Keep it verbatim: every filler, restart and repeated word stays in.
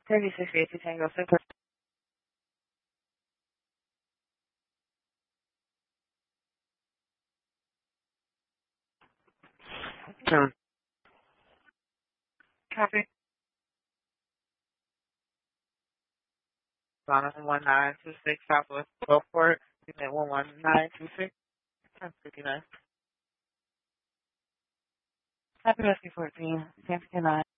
thirty-six eighty Tango Super. Hmm. Copy. Donovan one nine two six Southwest Gulfport. Unit one one nine two six. ten fifty-nine. Happy Rescue fourteen. ten fifty-nine.